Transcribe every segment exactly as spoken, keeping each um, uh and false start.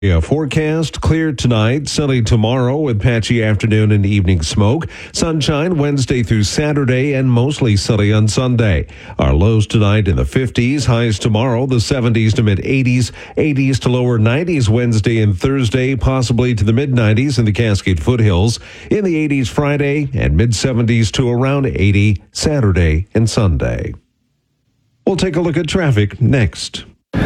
Yeah, forecast, clear tonight, sunny tomorrow with patchy afternoon and evening smoke. Sunshine Wednesday through Saturday and mostly sunny on Sunday. Our lows tonight in the fifties, highs tomorrow, the seventies to mid-eighties, eighties to lower nineties Wednesday and Thursday, possibly to the mid-nineties in the Cascade foothills. In the eighties Friday and mid-seventies to around eighty Saturday and Sunday. We'll take a look at traffic next.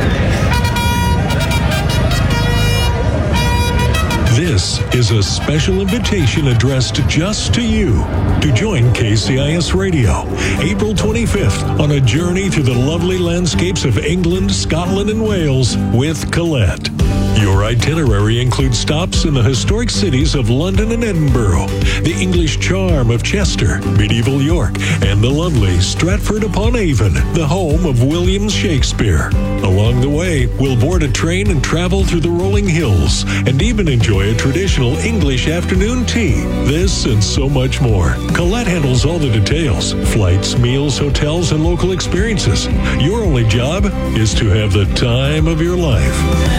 This is a special invitation addressed just to you to join K C I S Radio April twenty-fifth on a journey through the lovely landscapes of England, Scotland, and Wales with Colette. Your itinerary includes stops in the historic cities of London and Edinburgh, the English charm of Chester, medieval York, and the lovely Stratford-upon-Avon, the home of William Shakespeare. Along the way, we'll board a train and travel through the rolling hills, and even enjoy a traditional English afternoon tea. This and so much more. Colette handles all the details: flights, meals, hotels, and local experiences. Your only job is to have the time of your life.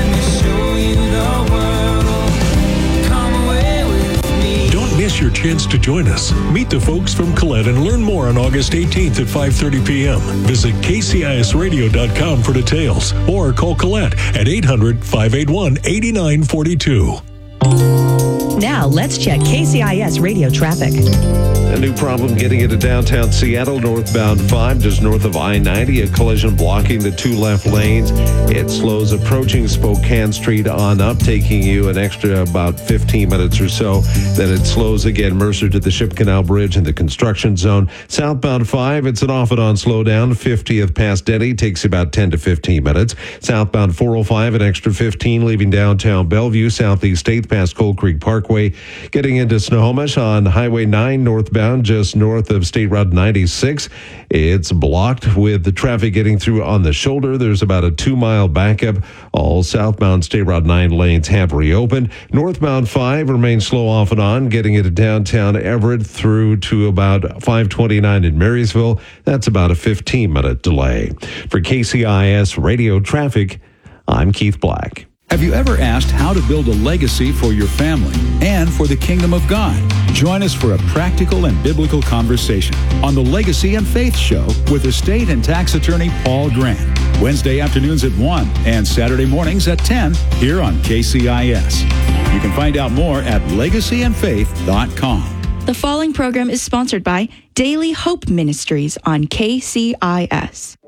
Don't miss your chance to join us. Meet the folks from Colette and learn more on August eighteenth at five thirty p.m. Visit K C I S radio dot com for details or call Colette at eight hundred, five eight one, eight nine four two. Now let's check K C I S radio traffic. A new problem getting into downtown Seattle, northbound five, just north of I ninety. A collision blocking the two left lanes. It slows approaching Spokane Street on up, taking you an extra about fifteen minutes or so. Then it slows again, Mercer to the Ship Canal Bridge in the construction zone. Southbound five, it's an off and on slowdown. fiftieth past Denny takes about ten to fifteen minutes. Southbound four oh five, an extra fifteen, leaving downtown Bellevue, southeast eighth past Cold Creek Parkway. Getting into Snohomish on Highway nine northbound, just north of State Route ninety-six. It's blocked with the traffic getting through on the shoulder. There's about a two-mile backup. All southbound State Route nine lanes have reopened. Northbound five remains slow off and on, getting into downtown Everett through to about five twenty-nine in Marysville. That's about a fifteen-minute delay. For K C I S Radio Traffic, I'm Keith Black. Have you ever asked how to build a legacy for your family and for the kingdom of God? Join us for a practical and biblical conversation on the Legacy and Faith Show with estate and tax attorney Paul Grant. Wednesday afternoons at one and Saturday mornings at ten here on K C I S. You can find out more at legacy and faith dot com. The following program is sponsored by Daily Hope Ministries on K C I S.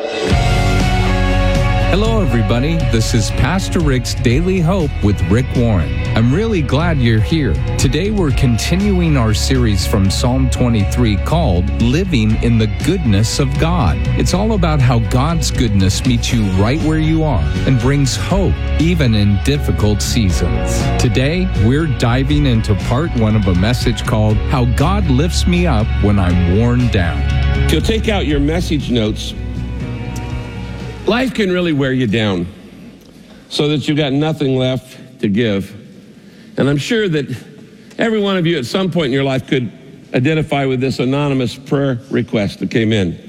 Hello, everybody. This is Pastor Rick's Daily Hope with Rick Warren. I'm really glad you're here. Today, we're continuing our series from Psalm twenty-three called Living in the Goodness of God. It's all about how God's goodness meets you right where you are and brings hope even in difficult seasons. Today, we're diving into part one of a message called How God Lifts Me Up When I'm Worn Down. If you'll take out your message notes, life can really wear you down so that you've got nothing left to give. And I'm sure that every one of you at some point in your life could identify with this anonymous prayer request that came in.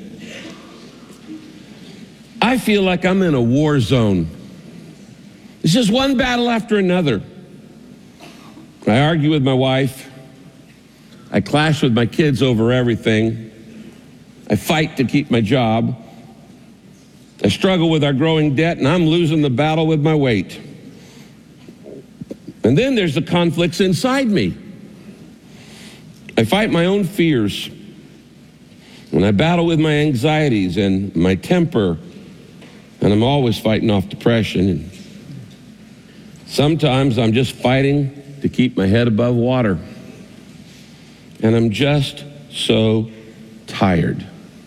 I feel like I'm in a war zone. It's just one battle after another. I argue with my wife. I clash with my kids over everything. I fight to keep my job. I struggle with our growing debt, and I'm losing the battle with my weight. And then there's the conflicts inside me. I fight my own fears, and I battle with my anxieties and my temper, and I'm always fighting off depression. And sometimes I'm just fighting to keep my head above water, and I'm just so tired.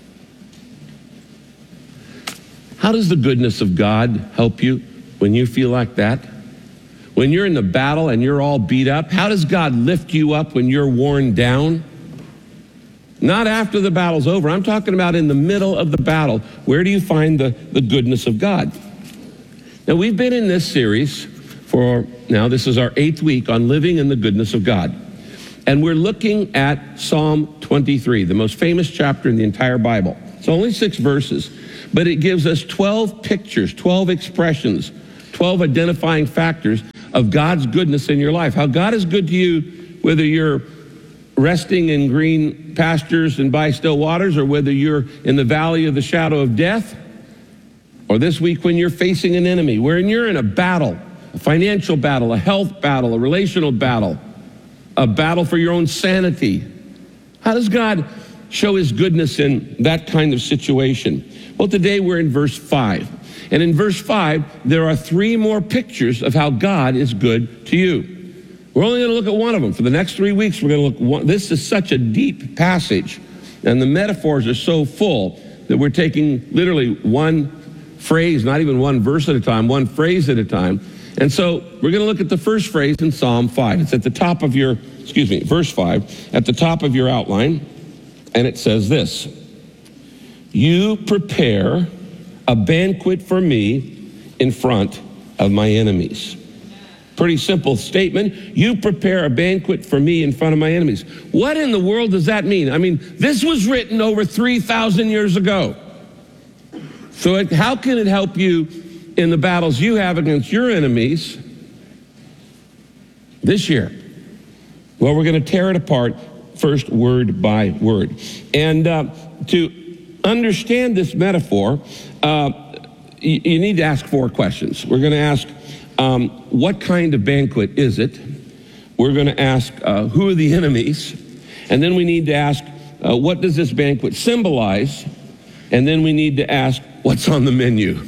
How does the goodness of God help you when you feel like that? When you're in the battle and you're all beat up, how does God lift you up when you're worn down? Not after the battle's over. I'm talking about in the middle of the battle. Where do you find the, the goodness of God? Now, we've been in this series for, now this is our eighth week on living in the goodness of God. And we're looking at Psalm twenty-three, the most famous chapter in the entire Bible. It's only six verses. But it gives us twelve pictures, twelve expressions twelve identifying factors of God's goodness in your life. How God is good to you, whether you're resting in green pastures and by still waters, or whether you're in the valley of the shadow of death, or this week when you're facing an enemy, wherein you're in a battle, a financial battle, a health battle, a relational battle, a battle for your own sanity. How does God show his goodness in that kind of situation? Well, today we're in verse five. And in verse five, there are three more pictures of how God is good to you. We're only going to look at one of them. For the next three weeks, we're going to look at one. This is such a deep passage, and the metaphors are so full that we're taking literally one phrase, not even one verse at a time, one phrase at a time. And so we're going to look at the first phrase in Psalm five. It's at the top of your, excuse me, verse five, at the top of your outline, and it says this: you prepare a banquet for me in front of my enemies. Pretty simple statement. You prepare a banquet for me in front of my enemies. What in the world does that mean? I mean, this was written over three thousand years ago. So it, how can it help you in the battles you have against your enemies this year? Well, we're going to tear it apart first word by word. And uh, to understand this metaphor, uh, you, you need to ask four questions. We're going to ask, um, what kind of banquet is it? We're going to ask, uh, who are the enemies? And then we need to ask, uh, what does this banquet symbolize? And then we need to ask, what's on the menu?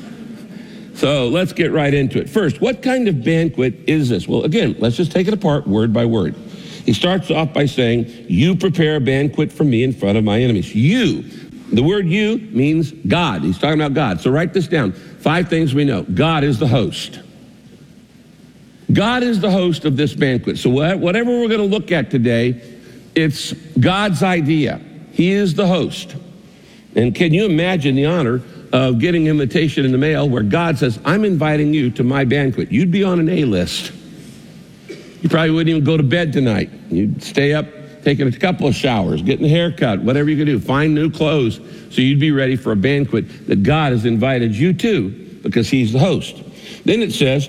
So let's get right into it. First, what kind of banquet is this? Well, again, let's just take it apart word by word. He starts off by saying, you prepare a banquet for me in front of my enemies. You, the word you means God. He's talking about God. So write this down. Five things we know. God is the host. God is the host of this banquet. So whatever we're going to look at today, it's God's idea. He is the host. And can you imagine the honor of getting an invitation in the mail where God says, I'm inviting you to my banquet? You'd be on an A list. You probably wouldn't even go to bed tonight. You'd stay up, taking a couple of showers, getting a haircut, whatever you could do, find new clothes, so you'd be ready for a banquet that God has invited you to because he's the host. Then it says,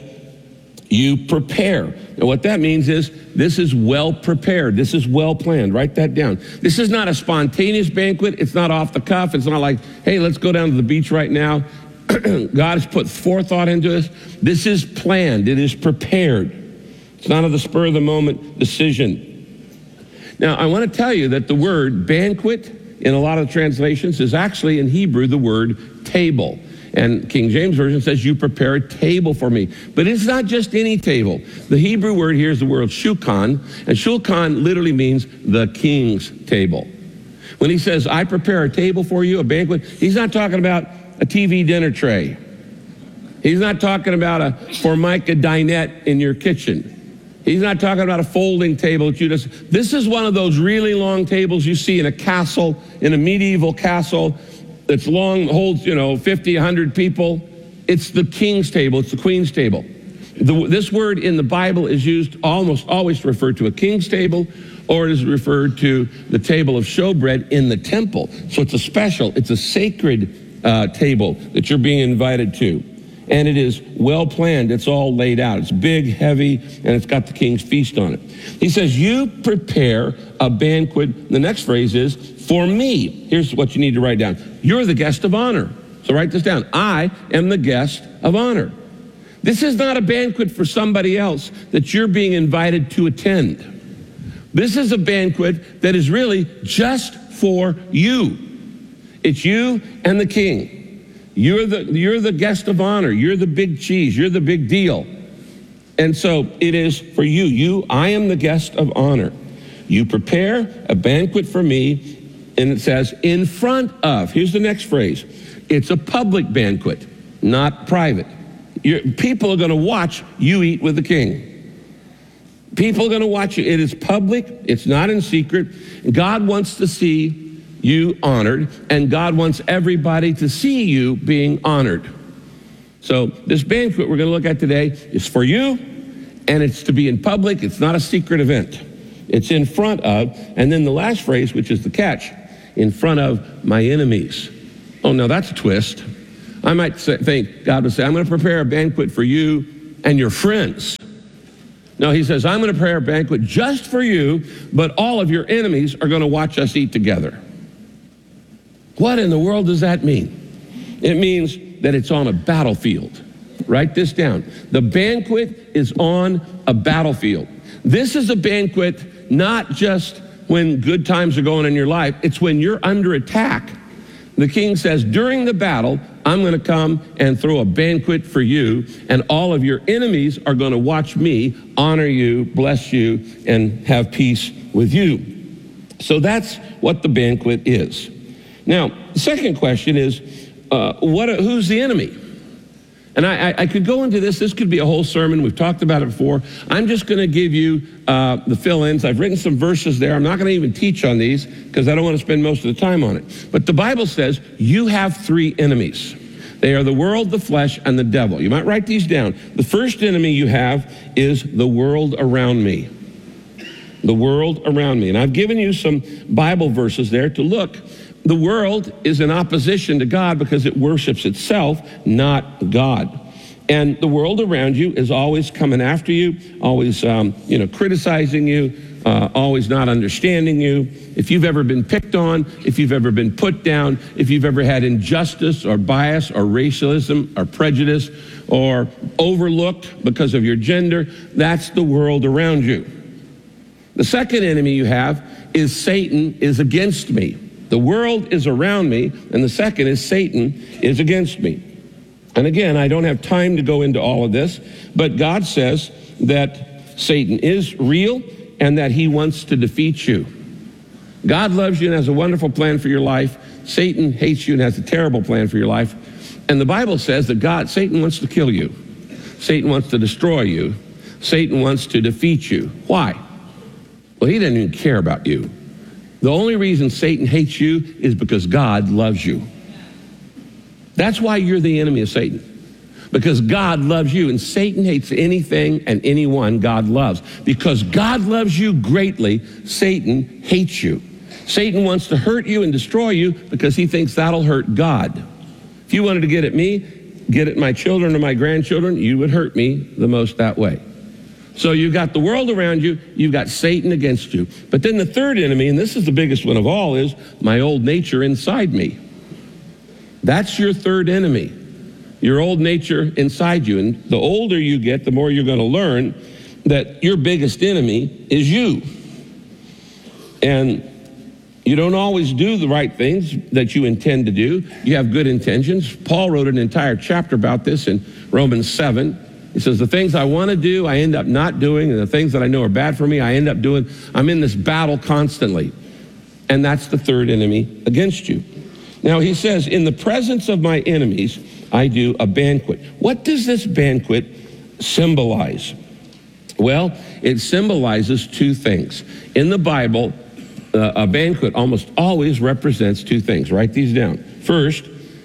you prepare. And what that means is this is well prepared. This is well planned. Write that down. This is not a spontaneous banquet. It's not off the cuff. It's not like, hey, let's go down to the beach right now. God has put forethought into this. This is planned. It is prepared. It's not of the spur of the moment decision. Now, I want to tell you that the word banquet in a lot of translations is actually in Hebrew the word table. And King James Version says, you prepare a table for me. But it's not just any table. The Hebrew word here is the word shulchan, and shulchan literally means the king's table. When he says, I prepare a table for you, a banquet, he's not talking about a T V dinner tray. He's not talking about a Formica dinette in your kitchen. He's not talking about a folding table that you just, this is one of those really long tables you see in a castle, in a medieval castle, that's long, holds, you know, fifty, a hundred people. It's the king's table. It's the queen's table. The, this word in the Bible is used almost always to refer to a king's table, or it is referred to the table of showbread in the temple. So it's a special, it's a sacred uh, table that you're being invited to. And it is well planned. It's all laid out. It's big, heavy, and it's got the king's feast on it. He says, you prepare a banquet. The next phrase is, for me. Here's what you need to write down. You're the guest of honor. So write this down. I am the guest of honor. This is not a banquet for somebody else that you're being invited to attend. This is a banquet that is really just for you. It's you and the king. You're the, you're the guest of honor. You're the big cheese. You're the big deal. And so it is for you. You, I am the guest of honor. You prepare a banquet for me, and it says, in front of. Here's the next phrase. It's a public banquet, not private. You're, people are going to watch you eat with the king. People are going to watch you. It is public. It's not in secret. God wants to see you honored, and God wants everybody to see you being honored. So this banquet we're going to look at today is for you, and it's to be in public. It's not a secret event. It's in front of, and then the last phrase, which is the catch, in front of my enemies. Oh, no, that's a twist. I might say, think God would say, I'm going to prepare a banquet for you and your friends. No, he says, I'm going to prepare a banquet just for you, but all of your enemies are going to watch us eat together. What in the world does that mean? It means that it's on a battlefield. Write this down. The banquet is on a battlefield. This is a banquet not just when good times are going in your life. It's when you're under attack. The king says, during the battle, I'm going to come and throw a banquet for you, and all of your enemies are going to watch me, honor you, bless you, and have peace with you. So that's what the banquet is. Now, the second question is, uh, what? who's the enemy? And I, I, I could go into this. This could be a whole sermon. We've talked about it before. I'm just going to give you uh, the fill-ins. I've written some verses there. I'm not going to even teach on these because I don't want to spend most of the time on it. But the Bible says you have three enemies. They are the world, the flesh, and the devil. You might write these down. The first enemy you have is the world around me. The world around me. And I've given you some Bible verses there to look. The world is in opposition to God because it worships itself, not God. And the world around you is always coming after you, always um, you know, criticizing you, uh, always not understanding you. If you've ever been picked on, if you've ever been put down, if you've ever had injustice or bias or racism or prejudice or overlooked because of your gender, that's the world around you. The second enemy you have is Satan is against me. The world is around me, and the second is Satan is against me. And again, I don't have time to go into all of this, but God says that Satan is real and that he wants to defeat you. God loves you and has a wonderful plan for your life. Satan hates you and has a terrible plan for your life. And the Bible says that God, Satan wants to kill you. Satan wants to destroy you. Satan wants to defeat you. Why? Well, he doesn't even care about you. The only reason Satan hates you is because God loves you. That's why you're the enemy of Satan. Because God loves you, and Satan hates anything and anyone God loves. Because God loves you greatly, Satan hates you. Satan wants to hurt you and destroy you because he thinks that'll hurt God. If you wanted to get at me, get at my children or my grandchildren, you would hurt me the most that way. So you've got the world around you, you've got Satan against you. But then the third enemy, and this is the biggest one of all, is my old nature inside me. That's your third enemy, your old nature inside you. And the older you get, the more you're going to learn that your biggest enemy is you. And you don't always do the right things that you intend to do. You have good intentions. Paul wrote an entire chapter about this in Romans seven. He says, the things I want to do, I end up not doing, and the things that I know are bad for me, I end up doing. I'm in this battle constantly. And that's the third enemy against you. Now, he says, in the presence of my enemies, I do a banquet. What does this banquet symbolize? Well, it symbolizes two things. In the Bible, uh, a banquet almost always represents two things. Write these down. First,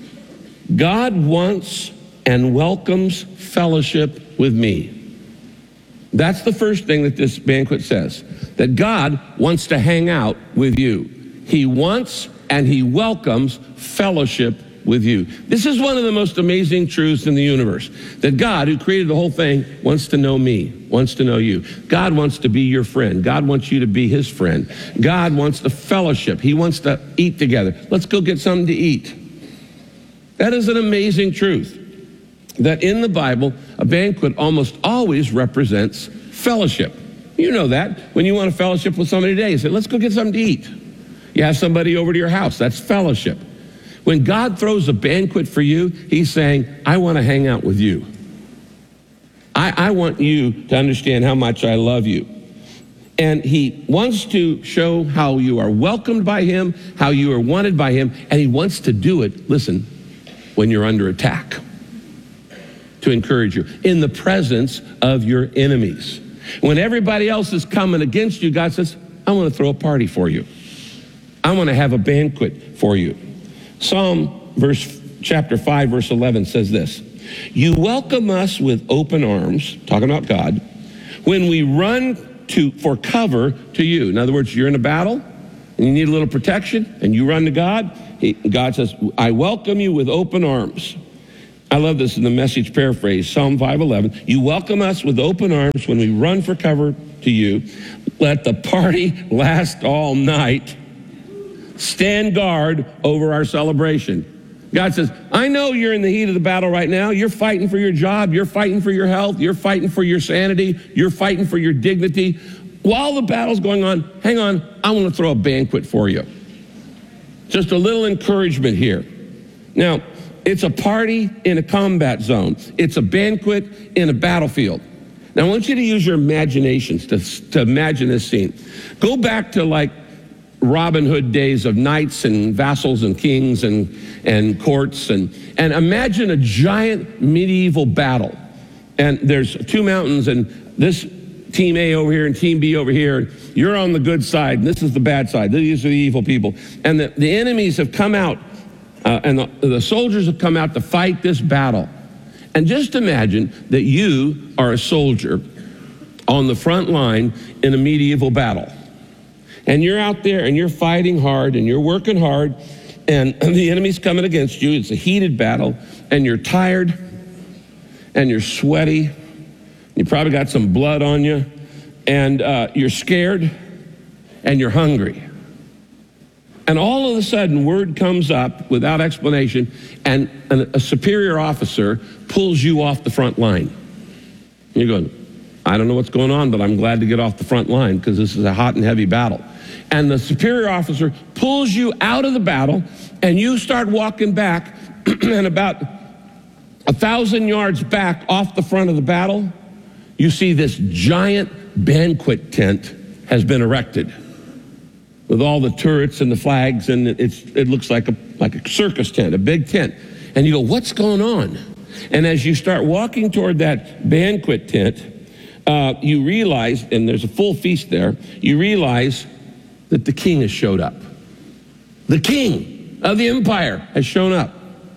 God wants and welcomes fellowship with me. That's the first thing that this banquet says, that God wants to hang out with you. He wants and he welcomes fellowship with you. This is one of the most amazing truths in the universe, that God, who created the whole thing, wants to know me, wants to know you. God wants to be your friend. God wants you to be his friend. God wants the fellowship. He wants to eat together. Let's go get something to eat. That is an amazing truth, that in the Bible, a banquet almost always represents fellowship. You know that. When you want to fellowship with somebody today, you say, let's go get something to eat. You have somebody over to your house. That's fellowship. When God throws a banquet for you, he's saying, I want to hang out with you. I, I want you to understand how much I love you. And he wants to show how you are welcomed by him, how you are wanted by him, and he wants to do it, listen, when you're under attack, to encourage you, in the presence of your enemies. When everybody else is coming against you, God says, I want to throw a party for you. I want to have a banquet for you. Psalm verse chapter five, verse eleven says this, you welcome us with open arms, talking about God, when we run to for cover to you. In other words, you're in a battle and you need a little protection and you run to God. He, God says, I welcome you with open arms. I love this in the Message paraphrase, Psalm five eleven. You welcome us with open arms when we run for cover to you. Let the party last all night. Stand guard over our celebration. God says, I know you're in the heat of the battle right now. You're fighting for your job. You're fighting for your health. You're fighting for your sanity. You're fighting for your dignity. While the battle's going on, hang on, I want to throw a banquet for you. Just a little encouragement here. Now, it's a party in a combat zone. It's a banquet in a battlefield. Now, I want you to use your imaginations to, to imagine this scene. Go back to like Robin Hood days of knights and vassals and kings and, and courts, and, and imagine a giant medieval battle. And there's two mountains, and this team A over here and team B over here. You're on the good side, and this is the bad side. These are the evil people. And the, the enemies have come out, uh, and the, the soldiers have come out to fight this battle. And just imagine that you are a soldier on the front line in a medieval battle. And you're out there and you're fighting hard and you're working hard, and the enemy's coming against you. It's a heated battle, and you're tired and you're sweaty. You probably got some blood on you, and uh, you're scared and you're hungry. And all of a sudden, word comes up without explanation, and a superior officer pulls you off the front line. You're going, I don't know what's going on, but I'm glad to get off the front line because this is a hot and heavy battle. And the superior officer pulls you out of the battle, and you start walking back, and about a thousand yards back off the front of the battle, you see this giant banquet tent has been erected with all the turrets and the flags, and it's, it looks like a, like a circus tent, a big tent. And you go, what's going on? And as you start walking toward that banquet tent, uh, you realize, and there's a full feast there, you realize that the king has showed up. The king of the empire has shown up.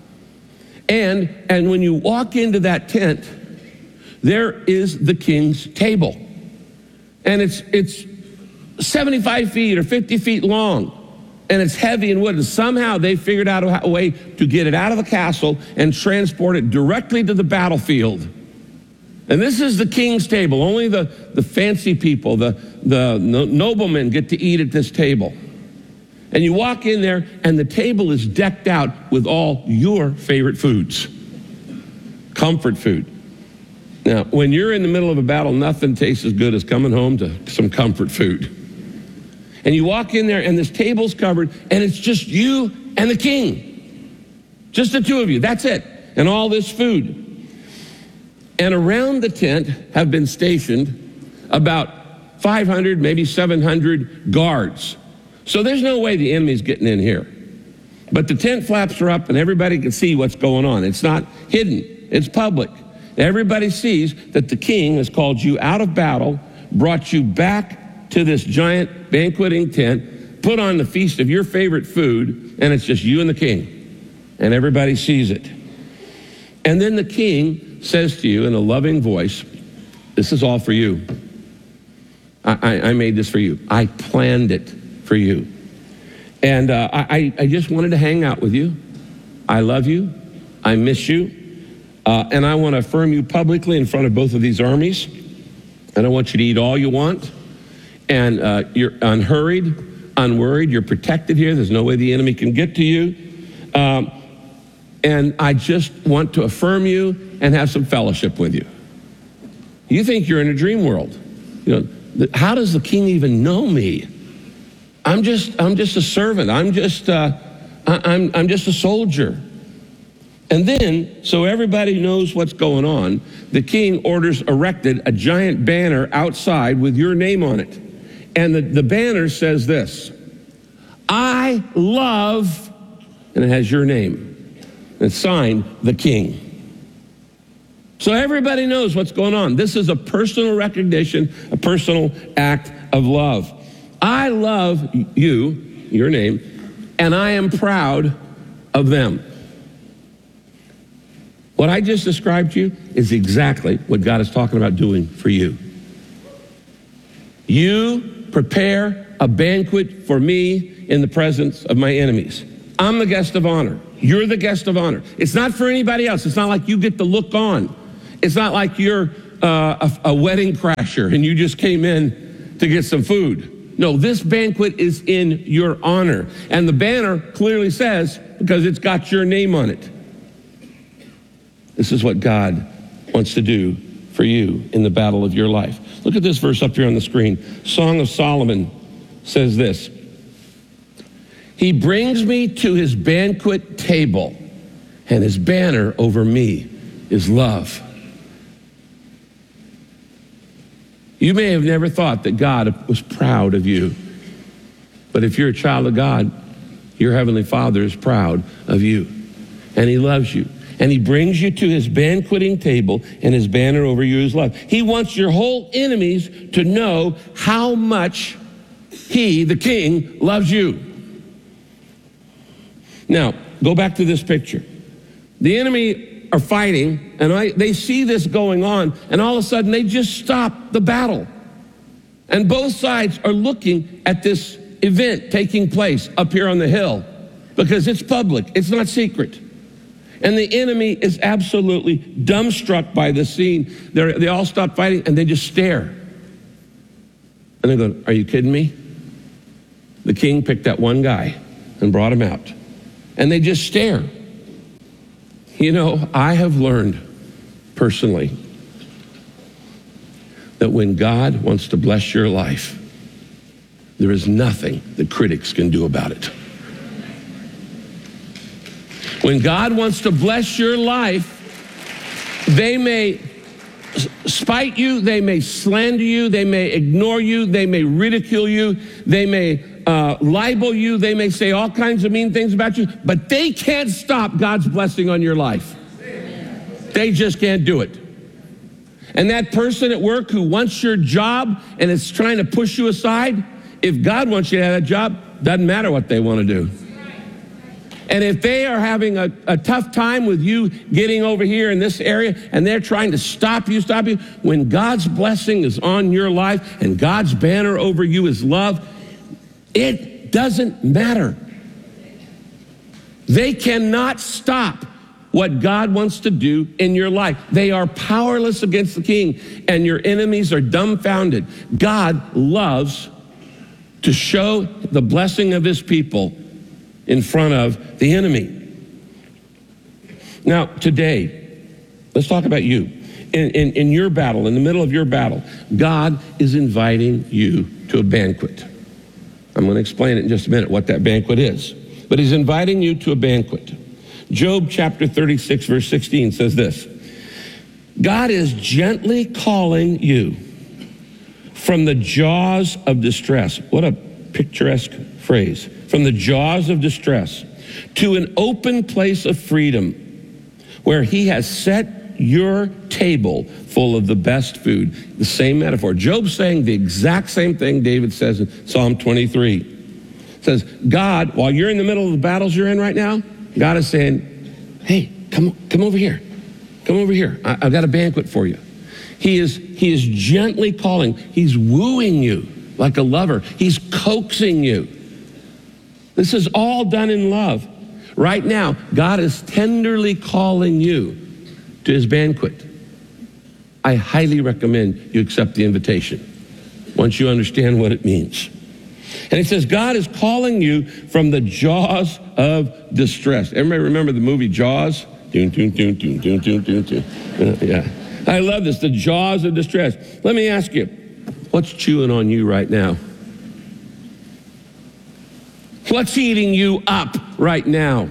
And, and when you walk into that tent, there is the king's table. And it's, it's seventy-five feet or fifty feet long. And it's heavy and wood. And somehow they figured out a way to get it out of the castle and transport it directly to the battlefield. And this is the king's table. Only the, the fancy people, the, the no, noblemen get to eat at this table. And you walk in there, and the table is decked out with all your favorite foods. Comfort food. Now, when you're in the middle of a battle, nothing tastes as good as coming home to some comfort food. And you walk in there, and this table's covered, and it's just you and the king. Just the two of you. That's it. And all this food. And around the tent have been stationed about five hundred, maybe seven hundred guards. So there's no way the enemy's getting in here. But the tent flaps are up, and everybody can see what's going on. It's not hidden. It's public. Everybody sees that the king has called you out of battle, brought you back to this giant banqueting tent, put on the feast of your favorite food, and it's just you and the king. And everybody sees it. And then the king says to you in a loving voice, this is all for you. I, I, I made this for you. I planned it for you. And uh, I, I just wanted to hang out with you. I love you. I miss you. Uh, and I want to affirm you publicly in front of both of these armies. And I want you to eat all you want. And uh, you're unhurried, unworried. You're protected here. There's no way the enemy can get to you. Um, and I just want to affirm you and have some fellowship with you. You think you're in a dream world. You know, how does the king even know me? I'm just, I'm just a servant. I'm just, uh, I'm, I'm just a soldier. And then, so everybody knows what's going on, the king orders erected a giant banner outside with your name on it. And the, the banner says this, I love, and it has your name. It's signed, the king. So everybody knows what's going on. This is a personal recognition, a personal act of love. I love you, your name, and I am proud of them. What I just described to you is exactly what God is talking about doing for you. You prepare a banquet for me in the presence of my enemies. I'm the guest of honor. You're the guest of honor. It's not for anybody else. It's not like you get to look on. It's not like you're uh, a, a wedding crasher and you just came in to get some food. No, this banquet is in your honor. And the banner clearly says, because it's got your name on it. This is what God wants to do for you in the battle of your life. Look at this verse up here on the screen. Song of Solomon says this. He brings me to his banquet table, and his banner over me is love. You may have never thought that God was proud of you, but if you're a child of God, your Heavenly Father is proud of you, and he loves you. And he brings you to his banqueting table, and his banner over you is love. He wants your whole enemies to know how much he, the king, loves you. Now, go back to this picture. The enemy are fighting, and I, they see this going on, and all of a sudden they just stop the battle. And both sides are looking at this event taking place up here on the hill because it's public, it's not secret. And the enemy is absolutely dumbstruck by the scene. They're, they all stop fighting and they just stare. And they go, are you kidding me? The king picked that one guy and brought him out. And they just stare. You know, I have learned personally that when God wants to bless your life, there is nothing the critics can do about it. When God wants to bless your life, they may spite you, they may slander you, they may ignore you, they may ridicule you, they may uh, libel you, they may say all kinds of mean things about you, but they can't stop God's blessing on your life. They just can't do it. And that person at work who wants your job and is trying to push you aside, if God wants you to have that job, doesn't matter what they want to do. And if they are having a, a tough time with you getting over here in this area and they're trying to stop you, stop you, when God's blessing is on your life and God's banner over you is love, it doesn't matter. They cannot stop what God wants to do in your life. They are powerless against the king, and your enemies are dumbfounded. God loves to show the blessing of his people in front of the enemy. Now, today, let's talk about you. In, in, in your battle, in the middle of your battle, God is inviting you to a banquet. I'm going to explain it in just a minute what that banquet is. But he's inviting you to a banquet. Job chapter thirty-six, verse sixteen says this. God is gently calling you from the jaws of distress. What a picturesque phrase. From the jaws of distress to an open place of freedom where he has set your table full of the best food. The same metaphor. Job's saying the exact same thing David says in Psalm twenty-three. It says, God, while you're in the middle of the battles you're in right now, God is saying, hey, come, come over here. Come over here. I, I've got a banquet for you. He is, he is gently calling. He's wooing you like a lover. He's coaxing you. This is all done in love. Right now, God is tenderly calling you to his banquet. I highly recommend you accept the invitation once you understand what it means. And it says, God is calling you from the jaws of distress. Everybody remember the movie Jaws? Doon, doon, doon, doon, doon, doon, doon, doon. Uh, yeah. I love this, the jaws of distress. Let me ask you, what's chewing on you right now? What's eating you up right now?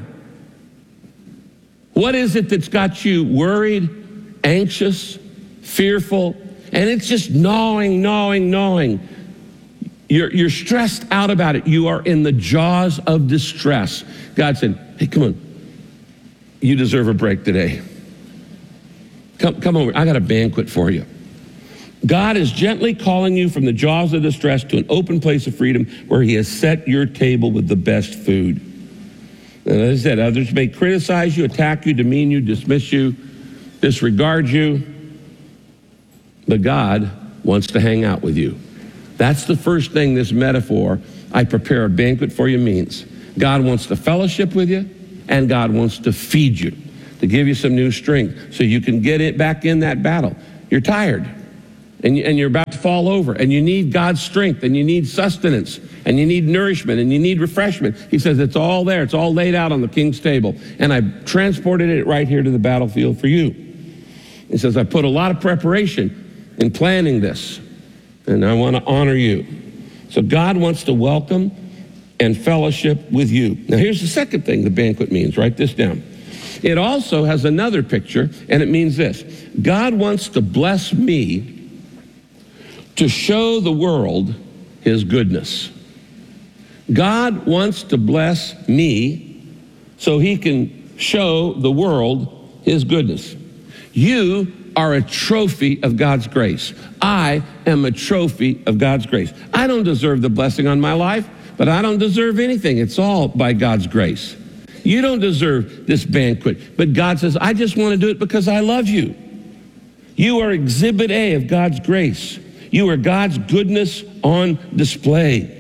What is it that's got you worried, anxious, fearful, and it's just gnawing, gnawing, gnawing? You're, you're stressed out about it. You are in the jaws of distress. God said, hey, come on. You deserve a break today. Come, come over. I got a banquet for you. God is gently calling you from the jaws of distress to an open place of freedom where he has set your table with the best food. And as I said, others may criticize you, attack you, demean you, dismiss you, disregard you, but God wants to hang out with you. That's the first thing this metaphor, I prepare a banquet for you, means. God wants to fellowship with you. and God wants to feed you, to give you some new strength so you can get it back in that battle. You're tired, and, you, and you're about to fall over, and you need God's strength, and you need sustenance, and you need nourishment, and you need refreshment. He says it's all there. It's all laid out on the king's table, and I transported it right here to the battlefield for you. He says, I put a lot of preparation in planning this, and I want to honor you. So God wants to welcome and fellowship with you. Now here's the second thing the banquet means. Write this down. It also has another picture, and it means this. God wants to bless me to show the world his goodness. God wants to bless me so he can show the world his goodness. You are a trophy of God's grace. I am a trophy of God's grace. I don't deserve the blessing on my life, but I don't deserve anything. It's all by God's grace. You don't deserve this banquet, but God says, I just want to do it because I love you. You are exhibit A of God's grace. You are God's goodness on display.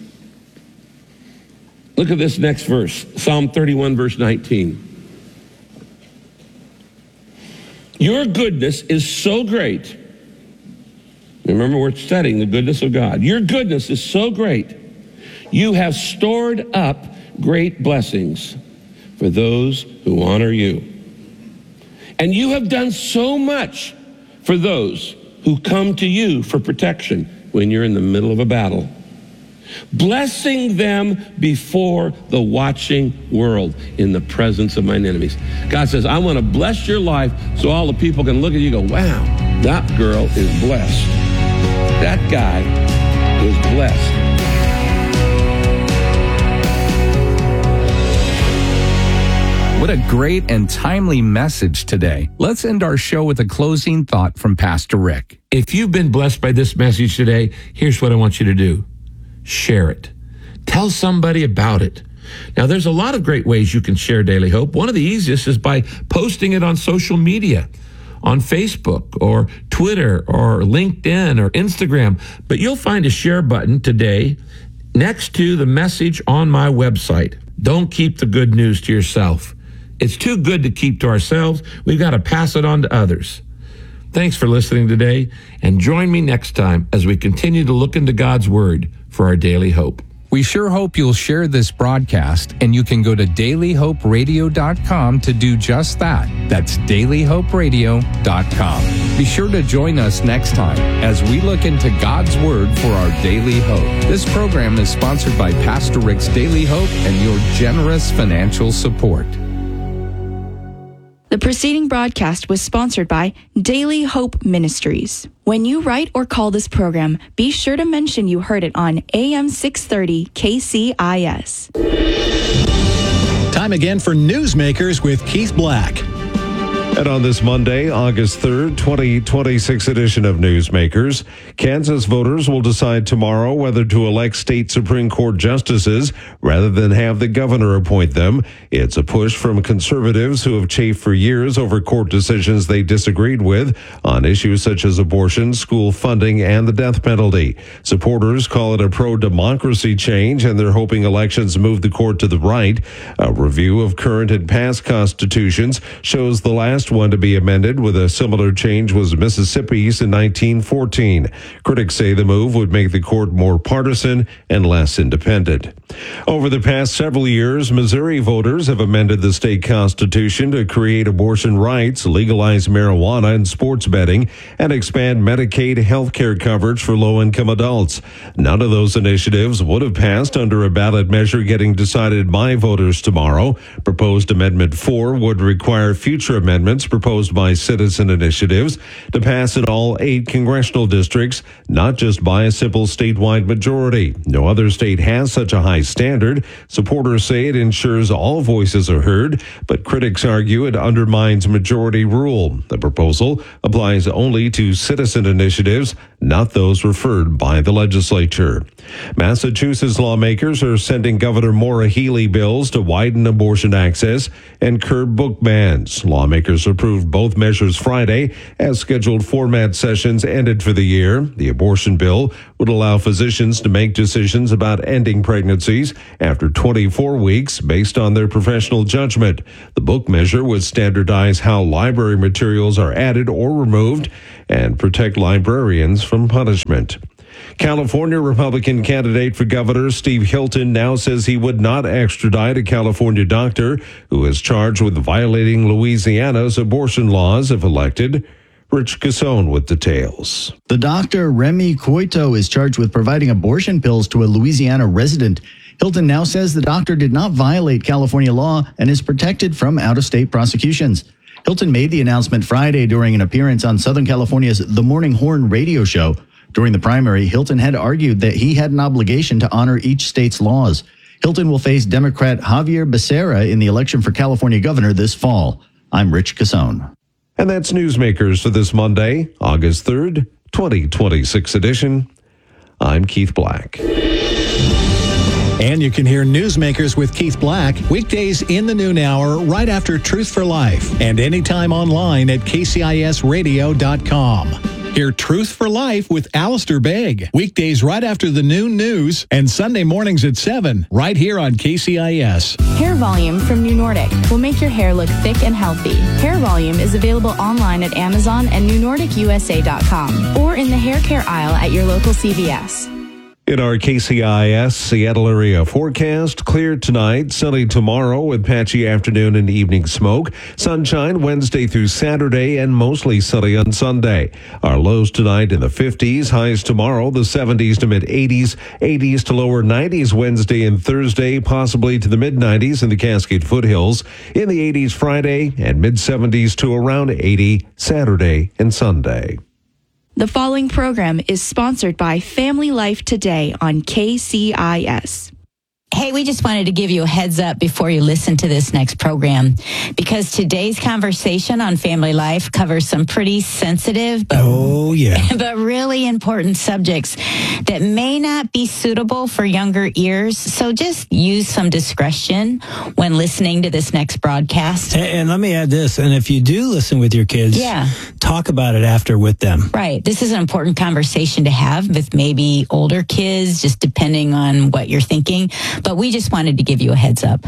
Look at this next verse, Psalm thirty-one, verse nineteen. Your goodness is so great. Remember, we're studying the goodness of God. Your goodness is so great. You have stored up great blessings for those who honor you. And you have done so much for those who come to you for protection when you're in the middle of a battle, blessing them before the watching world in the presence of mine enemies. God says, I want to bless your life so all the people can look at you and go, wow, that girl is blessed. That guy is blessed. What a great and timely message today. Let's end our show with a closing thought from Pastor Rick. If you've been blessed by this message today, here's what I want you to do. Share it. Tell somebody about it. Now, there's a lot of great ways you can share Daily Hope. One of the easiest is by posting it on social media, on Facebook or Twitter or LinkedIn or Instagram. But you'll find a share button today next to the message on my website. Don't keep the good news to yourself. It's too good to keep to ourselves. We've got to pass it on to others. Thanks for listening today, and join me next time as we continue to look into God's Word for our daily hope. We sure hope you'll share this broadcast, and you can go to daily hope radio dot com to do just that. That's daily hope radio dot com. Be sure to join us next time as we look into God's Word for our daily hope. This program is sponsored by Pastor Rick's Daily Hope and your generous financial support. The preceding broadcast was sponsored by Daily Hope Ministries. When you write or call this program, be sure to mention you heard it on A M six thirty K C I S. Time again for Newsmakers with Keith Black. And on this Monday, August third, twenty twenty-six edition of Newsmakers, Kansas voters will decide tomorrow whether to elect state Supreme Court justices rather than have the governor appoint them. It's a push from conservatives who have chafed for years over court decisions they disagreed with on issues such as abortion, school funding, and the death penalty. Supporters call it a pro-democracy change, and they're hoping elections move the court to the right. A review of current and past constitutions shows the last one to be amended with a similar change was Mississippi's in nineteen fourteen. Critics say the move would make the court more partisan and less independent. Over the past several years, Missouri voters have amended the state constitution to create abortion rights, legalize marijuana and sports betting, and expand Medicaid health care coverage for low-income adults. None of those initiatives would have passed under a ballot measure getting decided by voters tomorrow. Proposed Amendment four would require future amendments proposed by citizen initiatives to pass in all eight congressional districts, not just by a simple statewide majority. No other state has such a high standard. Supporters say it ensures all voices are heard, but critics argue it undermines majority rule. The proposal applies only to citizen initiatives, not those referred by the legislature. Massachusetts lawmakers are sending Governor Maura Healey bills to widen abortion access and curb book bans. Lawmakers approved both measures Friday as scheduled format sessions ended for the year. The abortion bill would allow physicians to make decisions about ending pregnancies after twenty-four weeks based on their professional judgment. The book measure would standardize how library materials are added or removed and protect librarians from punishment. California Republican candidate for governor Steve Hilton now says he would not extradite a California doctor who is charged with violating Louisiana's abortion laws if elected. Rich Casone with details. The doctor, Remy Coito, is charged with providing abortion pills to a Louisiana resident. Hilton now says the doctor did not violate California law and is protected from out-of-state prosecutions. Hilton made the announcement Friday during an appearance on Southern California's The Morning Horn radio show. During the primary, Hilton had argued that he had an obligation to honor each state's laws. Hilton will face Democrat Javier Becerra in the election for California governor this fall. I'm Rich Casone. And that's Newsmakers for this Monday, August third, twenty twenty-six edition. I'm Keith Black. And you can hear Newsmakers with Keith Black weekdays in the noon hour right after Truth for Life and anytime online at K C I S radio dot com. Hear Truth for Life with Alistair Begg weekdays right after the noon news and Sunday mornings at seven right here on K C I S. Hair Volume from New Nordic will make your hair look thick and healthy. Hair Volume is available online at Amazon and new nordic u s a dot com or in the hair care aisle at your local C V S. In our K C I S Seattle area forecast, clear tonight, sunny tomorrow with patchy afternoon and evening smoke, sunshine Wednesday through Saturday, and mostly sunny on Sunday. Our lows tonight in the fifties, highs tomorrow, the seventies to mid-eighties, eighties to lower nineties Wednesday and Thursday, possibly to the mid-nineties in the Cascade foothills, in the eighties Friday, and mid-seventies to around eighty Saturday and Sunday. The following program is sponsored by Family Life Today on K C I S. Hey, we just wanted to give you a heads up before you listen to this next program, because today's conversation on family life covers some pretty sensitive, but, oh, yeah. but really important subjects that may not be suitable for younger ears. So just use some discretion when listening to this next broadcast. And, and let me add this. And if you do listen with your kids, yeah. talk about it after with them. Right. This is an important conversation to have with maybe older kids, just depending on what you're thinking. But we just wanted to give you a heads up.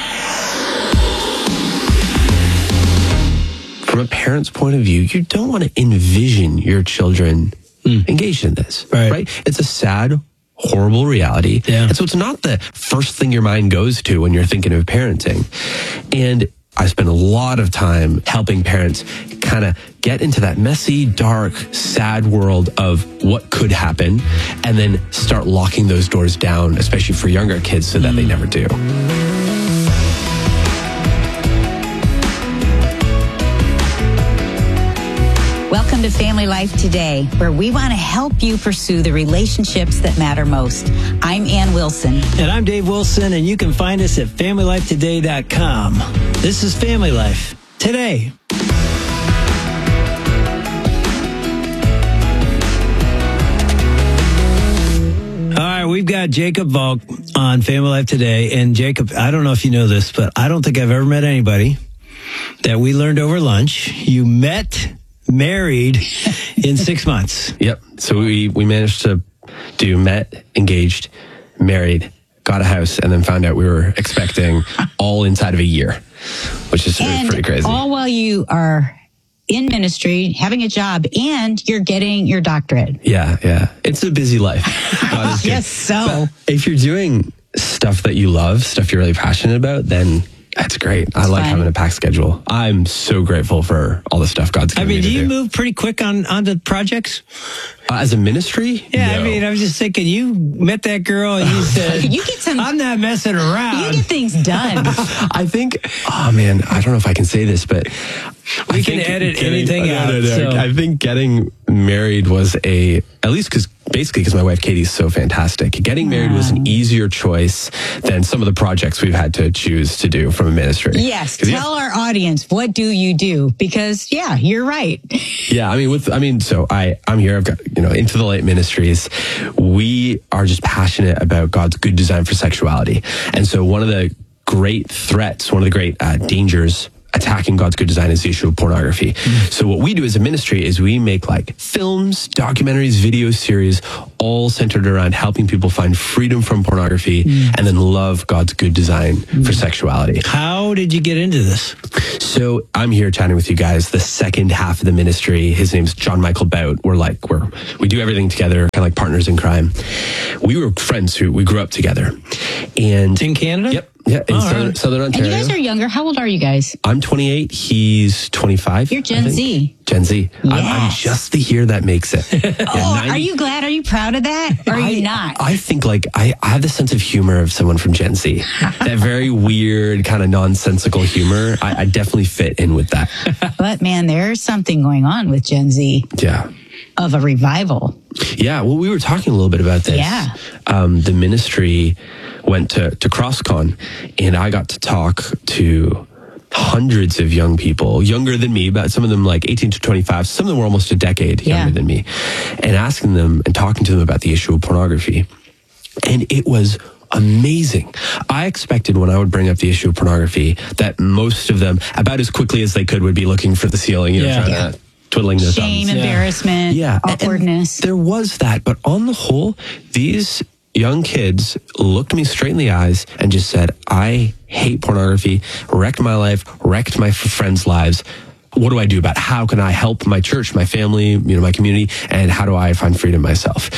From a parent's point of view, you don't want to envision your children mm. engaged in this, right. right? It's a sad, horrible reality. Yeah. And so it's not the first thing your mind goes to when you're thinking of parenting. And I spend a lot of time helping parents kind of get into that messy, dark, sad world of what could happen and then start locking those doors down, especially for younger kids, so that mm. they never do. Welcome to Family Life Today, where we want to help you pursue the relationships that matter most. I'm Ann Wilson. And I'm Dave Wilson, and you can find us at family life today dot com. This is Family Life Today. All right, we've got Jacob Volk on Family Life Today. And Jacob, I don't know if you know this, but I don't think I've ever met anybody that we learned over lunch. You met... married in six months. Yep. So we, we managed to do met, engaged, married, got a house, and then found out we were expecting all inside of a year, which is and pretty crazy. All while you are in ministry, having a job, and you're getting your doctorate. Yeah, yeah. It's a busy life. Yes, so. But if you're doing stuff that you love, stuff you're really passionate about, then that's great. It's I like fun. having a packed schedule. I'm so grateful for all the stuff God's given I mean, me to do you do. move pretty quick on onto projects? Uh, as a ministry? Yeah, no. I mean, I was just thinking, you met that girl and you said, you get some, I'm not messing around. You get things done. I think, oh man, I don't know if I can say this, but we I can edit getting, anything oh, out. No, no, no. So. I think getting married was a, at least because basically because my wife Katie is so fantastic. Getting married was an easier choice than some of the projects we've had to choose to do from a ministry. Yes, tell yeah. our audience, what do you do? Because yeah, you're right. Yeah, I mean, with I mean, so I I'm here. I've got you know, Into the Light Ministries, we are just passionate about God's good design for sexuality. And so one of the great threats, one of the great uh, dangers attacking God's good design is the issue of pornography. Mm. So what we do as a ministry is we make like films, documentaries, video series, all centered around helping people find freedom from pornography mm. and then love God's good design mm. for sexuality. How did you get into this? So I'm here chatting with you guys, the second half of the ministry. His name's John Michael Bout. We're like, we're, we do everything together, kind of like partners in crime. We were friends who we grew up together. And in Canada? Yep. Yeah, in oh, southern, right. southern Ontario. And you guys are younger. How old are you guys? I'm twenty-eight. He's twenty-five. You're Gen Z. Gen Z. Yes. I'm, I'm just the year that makes it. oh, yeah, ninety, are you glad? Are you proud of that? Or are I, you not? I think like I, I have the sense of humor of someone from Gen Z. That very weird, kind of nonsensical humor. I, I definitely fit in with that. But man, there's something going on with Gen Z. Yeah. Of a revival. Yeah. Well, we were talking a little bit about this. Yeah. Um, the ministry went to, to CrossCon, and I got to talk to hundreds of young people, younger than me, but some of them like eighteen to twenty-five. Some of them were almost a decade younger yeah. than me, and asking them and talking to them about the issue of pornography. And it was amazing. I expected when I would bring up the issue of pornography that most of them, about as quickly as they could, would be looking for the ceiling, you know, yeah. trying yeah. to twiddling their Shame, thumbs. embarrassment, yeah. awkwardness. And there was that, but on the whole, these young kids looked me straight in the eyes and just said, I hate pornography, wrecked my life, wrecked my f- friends' lives. What do I do about it? How can I help my church, my family, you know, my community, and how do I find freedom myself?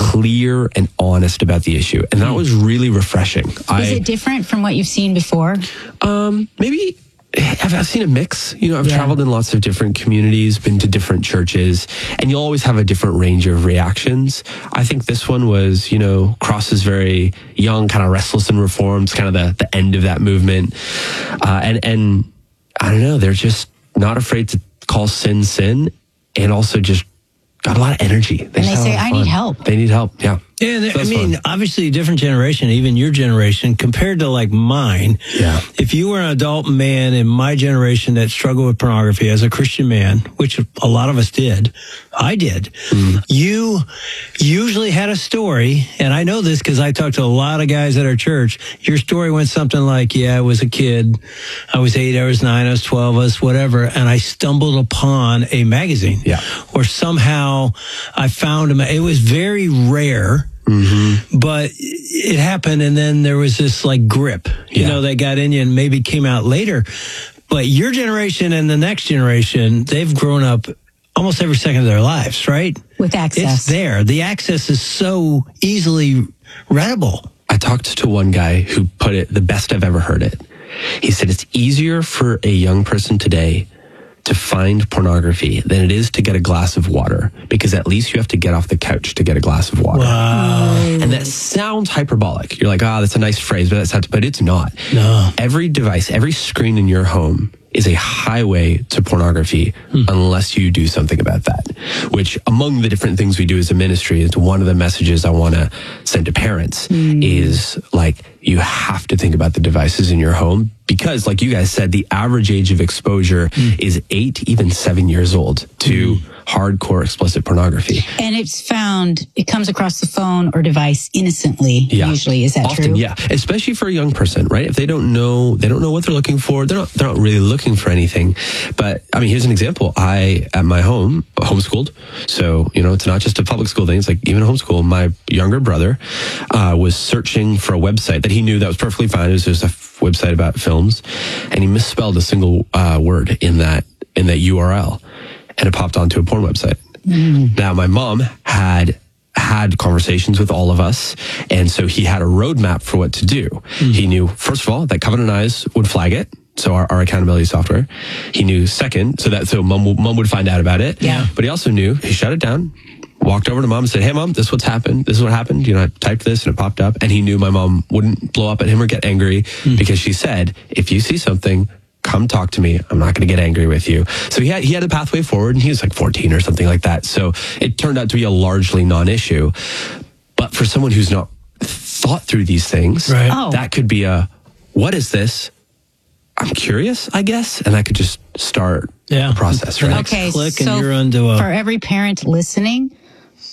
Clear and honest about the issue. And that was really refreshing. Is I, it different from what you've seen before? Um, maybe... I've, I've seen a mix. You know, I've yeah. traveled in lots of different communities, been to different churches, and you'll always have a different range of reactions. I think this one was, you know, Cross is very young, kind of restless and reformed, kind of the, the end of that movement. Uh, and, and I don't know, they're just not afraid to call sin sin, and also just got a lot of energy. They and they say, I need help. They need help, yeah. Yeah, so I mean, fun. obviously a different generation, even your generation, compared to like mine. Yeah. If you were an adult man in my generation that struggled with pornography as a Christian man, which a lot of us did, I did, mm. you usually had a story, and I know this because I talked to a lot of guys at our church. Your story went something like, yeah, I was a kid, I was eight, I was nine, I was twelve, I was whatever, and I stumbled upon a magazine. Yeah. Or somehow I found a, it was very rare. Mm-hmm. But it happened, and then there was this like grip, you yeah. know, that got in you and maybe came out later. But your generation and the next generation, they've grown up almost every second of their lives, right? With access. It's there. The access is so easily readable. I talked to one guy who put it the best I've ever heard it. He said it's easier for a young person today to find pornography than it is to get a glass of water, because at least you have to get off the couch to get a glass of water. Wow. And that sounds hyperbolic. You're like, ah, oh, that's a nice phrase, but that's not, but it's not. No. Every device, every screen in your home is a highway to pornography hmm. unless you do something about that, which among the different things we do as a ministry is one of the messages I want to send to parents mm. is like, you have to think about the devices in your home, because like you guys said, the average age of exposure mm. is eight, even seven years old to mm. hardcore explicit pornography. And it's found, it comes across the phone or device innocently, yeah. usually. Is that Often, true? Yeah. Especially for a young person, right? If they don't know, they don't know what they're looking for. They're not, they're not really looking for anything. But I mean, here's an example. I, at my home, homeschooled. So, you know, it's not just a public school thing. It's like even a homeschool. My younger brother uh, was searching for a website that he knew that was perfectly fine. It was just a f- website about films. And he misspelled a single uh, word in that, in that U R L. And it popped onto a porn website. Mm. Now, my mom had had conversations with all of us, and so he had a roadmap for what to do. Mm. He knew, first of all, that Covenant Eyes would flag it, so our, our accountability software. He knew, second, so that so mom, mom would find out about it. Yeah. But he also knew, he shut it down, walked over to mom and said, hey, mom, this is what's happened. This is what happened. You know, I typed this and it popped up. And he knew my mom wouldn't blow up at him or get angry mm. because she said, if you see something, come talk to me. I'm not going to get angry with you. So he had, he had a pathway forward, and he was like fourteen or something like that. So it turned out to be a largely non-issue. But for someone who's not thought through these things, right. oh. that could be a, what is this? I'm curious, I guess. And I could just start yeah. a process, right? Okay, Click so and you're onto a... for every parent listening,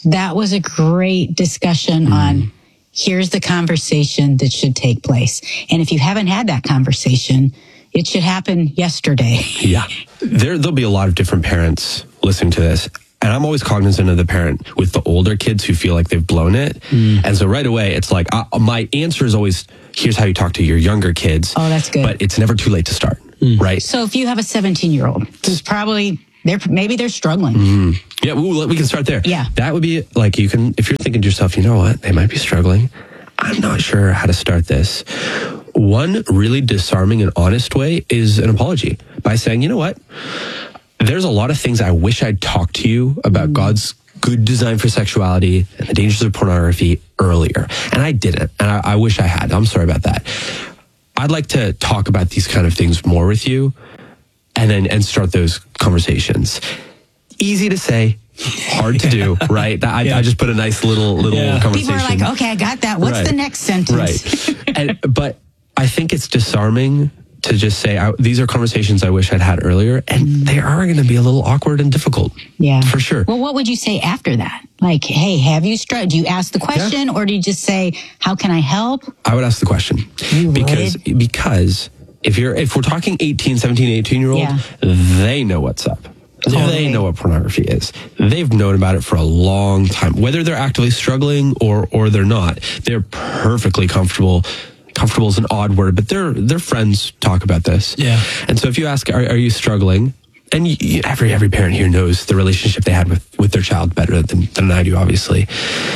that was a great discussion mm. on here's the conversation that should take place. And if you haven't had that conversation, it should happen yesterday. Yeah. There, there'll be a lot of different parents listening to this. And I'm always cognizant of the parent with the older kids who feel like they've blown it. Mm. And so right away, it's like, uh, my answer is always, here's how you talk to your younger kids. Oh, that's good. But it's never too late to start, mm. right? So if you have a seventeen-year-old who's probably, they're maybe they're struggling. Mm. Yeah, we, we can start there. Yeah. That would be like, you can, if you're thinking to yourself, you know what, they might be struggling. I'm not sure how to start this. One really disarming and honest way is an apology by saying, you know what, there's a lot of things I wish I'd talked to you about mm. God's good design for sexuality and the dangers of pornography earlier. And I didn't. And I, I wish I had. I'm sorry about that. I'd like to talk about these kind of things more with you and then and start those conversations. Easy to say, hard to do, right? I, yeah. I just put a nice little little yeah. conversation. People are like, okay, I got that. What's right. the next sentence? Right. and, but I think it's disarming to just say, I, these are conversations I wish I'd had earlier, and they are going to be a little awkward and difficult. Yeah. For sure. Well, what would you say after that? Like, hey, have you struggled? Do you ask the question, yeah. or do you just say, how can I help? I would ask the question. You because would? Because if you're if we're talking eighteen, seventeen, eighteen year old, yeah. they know what's up. Totally. They know what pornography is. They've known about it for a long time. Whether they're actively struggling or or they're not, they're perfectly comfortable. Comfortable is an odd word, but their their friends talk about this. Yeah. And so if you ask, are, are you struggling? And you, every every parent here knows the relationship they had with, with their child better than, than I do, obviously.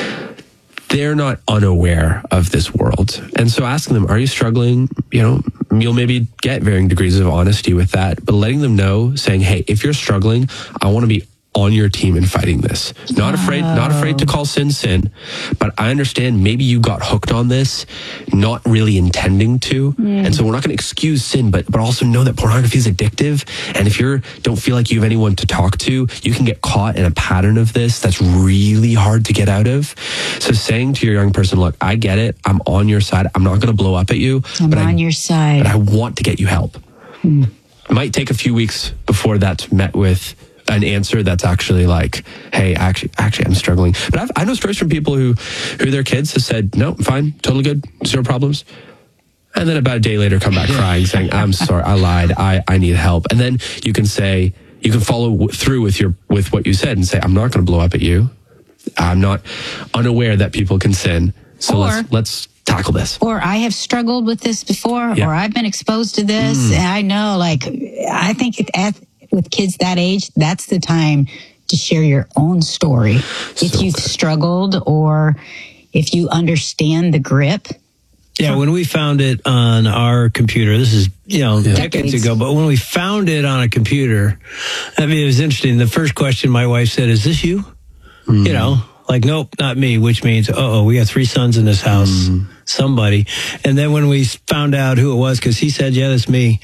They're not unaware of this world. And so asking them, are you struggling? You know, you'll maybe get varying degrees of honesty with that, but letting them know, saying, hey, if you're struggling, I want to be on your team in fighting this. Not wow. afraid, not afraid to call sin sin, but I understand maybe you got hooked on this, not really intending to. Mm. And so we're not going to excuse sin, but but also know that pornography is addictive. And if you don't feel like you have anyone to talk to, you can get caught in a pattern of this that's really hard to get out of. So saying to your young person, look, I get it. I'm on your side. I'm not going to blow up at you. I'm but on I, your side. But I want to get you help. Mm. It might take a few weeks before that's met with an answer that's actually like, hey, actually, actually, I'm struggling. But I've, I know stories from people who, who their kids have said, no, fine, totally good, zero problems. And then about a day later, come back crying, saying, I'm sorry, I lied, I, I need help. And then you can say, you can follow w- through with your with what you said and say, I'm not going to blow up at you. I'm not unaware that people can sin. So or, let's let's tackle this. Or I have struggled with this before, yeah. or I've been exposed to this, mm. and I know, like, I think it, at with kids that age, that's the time to share your own story. So if you've good. struggled or if you understand the grip. Yeah, when we found it on our computer, this is, you know, yeah. decades ago, but when we found it on a computer, I mean, it was interesting. The first question my wife said, is this you? Mm. You know, like, nope, not me, which means, uh-oh, we got three sons in this house, mm. somebody. And then when we found out who it was, because he said, yeah, that's me,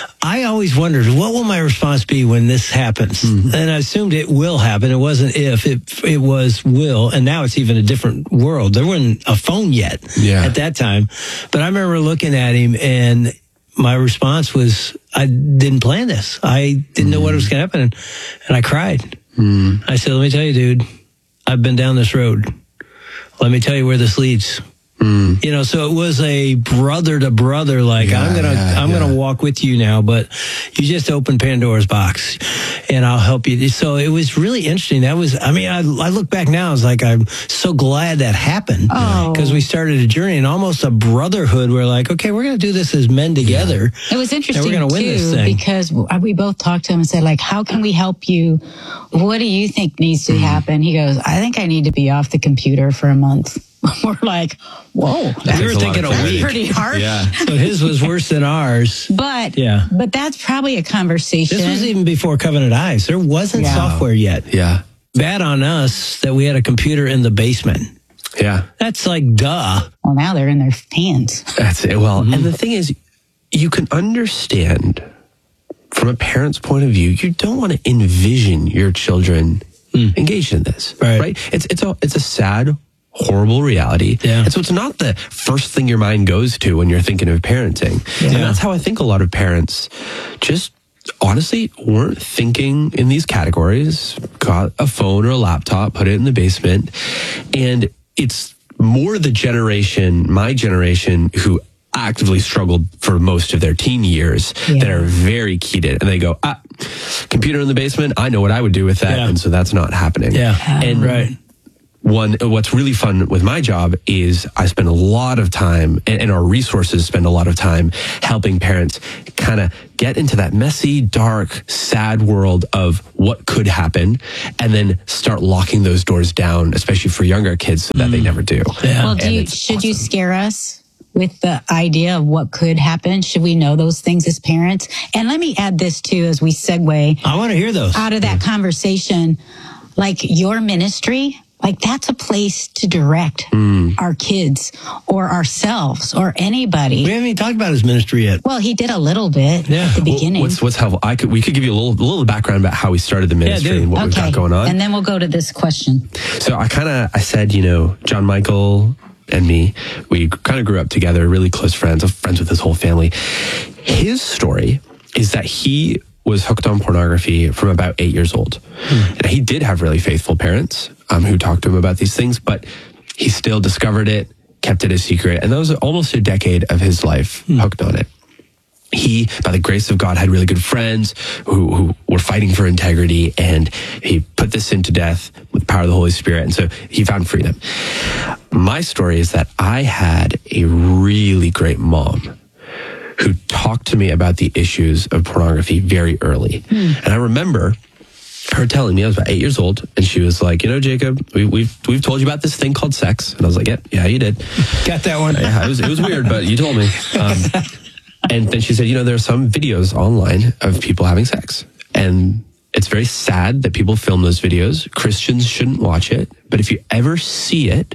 I always wondered, what will my response be when this happens? Mm-hmm. And I assumed it will happen. It wasn't if, it, it was will. And now it's even a different world. There wasn't a phone yet yeah. at that time. But I remember looking at him, and my response was, I didn't plan this. I didn't mm. know what was going to happen. And I cried. Mm. I said, let me tell you, dude, I've been down this road. Let me tell you where this leads. Mm. You know, so it was a brother to brother, like, yeah, I'm going to, yeah, I'm yeah. going to walk with you now, but you just open Pandora's box and I'll help you. So it was really interesting. That was, I mean, I, I look back now, I was like, I'm so glad that happened because oh. we started a journey and almost a brotherhood. We're like, okay, we're going to do this as men together. Yeah. It was interesting we're gonna win too, this thing. Because we both talked to him and said, like, how can we help you? What do you think needs to mm. happen? He goes, I think I need to be off the computer for a month. We're like, whoa, that we were thinking a, a week. Pretty harsh. Yeah. So his was worse than ours. But yeah. but that's probably a conversation. This was even before Covenant Eyes. There wasn't yeah. software yet. Yeah. Bad on us that we had a computer in the basement. Yeah. That's like, duh. Well, now they're in their hands. That's it. Well, mm-hmm. and the thing is, you can understand from a parent's point of view, you don't want to envision your children mm. engaged in this. Right. Right? It's, it's a, it's a sad, horrible reality. Yeah. And so it's not the first thing your mind goes to when you're thinking of parenting. Yeah. And that's how I think a lot of parents just honestly weren't thinking in these categories, got a phone or a laptop, put it in the basement. And it's more the generation, my generation, who actively struggled for most of their teen years yeah. that are very keyed in. And they go, ah, computer in the basement, I know what I would do with that. Yeah. And so that's not happening. Yeah, and right. One, what's really fun with my job is I spend a lot of time, and, and our resources spend a lot of time helping parents kind of get into that messy, dark, sad world of what could happen, and then start locking those doors down, especially for younger kids, so that mm. they never do. Yeah. Well, do you, should awesome. you scare us with the idea of what could happen? Should we know those things as parents? And let me add this too, as we segue. I want to hear those. Out of that yeah. conversation, like your ministry, like that's a place to direct mm. our kids or ourselves or anybody. We haven't even talked about his ministry yet. Well, he did a little bit yeah. at the well, beginning. What's what's helpful? I could we could give you a little a little background about how we started the ministry yeah, and what okay. we've got going on. And then we'll go to this question. So I kind of I said, you know, John Michael and me, we kind of grew up together, really close friends, I'm friends with his whole family. His story is that he was hooked on pornography from about eight years old. Hmm. And he did have really faithful parents um, who talked to him about these things, but he still discovered it, kept it a secret. And that was almost a decade of his life hmm. hooked on it. He, by the grace of God, had really good friends who, who were fighting for integrity, and he put this into death with the power of the Holy Spirit. And so he found freedom. My story is that I had a really great mom who talked to me about the issues of pornography very early. Hmm. And I remember her telling me, I was about eight years old, and she was like, you know, Jacob, we, we've we've told you about this thing called sex. And I was like, yeah, yeah, you did. Got that one. Yeah, it was, it was weird, but you told me. Um, and then she said, you know, there are some videos online of people having sex. And it's very sad that people film those videos. Christians shouldn't watch it. But if you ever see it,